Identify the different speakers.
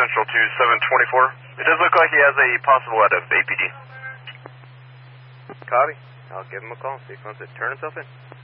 Speaker 1: Central to 724. It does look like he has a possible out of APD.
Speaker 2: Copy. I'll give him a call, see if he wants to turn himself in.